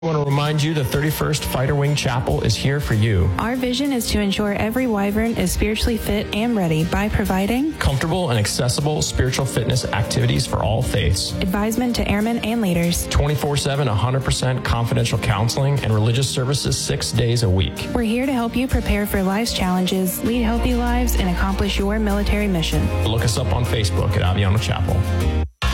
I want to remind you the 31st Fighter Wing Chapel is here for you. Our vision is to ensure every wyvern is spiritually fit and ready by providing comfortable and accessible spiritual fitness activities for all faiths, advisement to airmen and leaders, 24/7, 100% confidential counseling, and religious services 6 days a week. We're here to help you prepare for life's challenges, lead healthy lives, and accomplish your military mission. Look us up on Facebook at Aviano Chapel.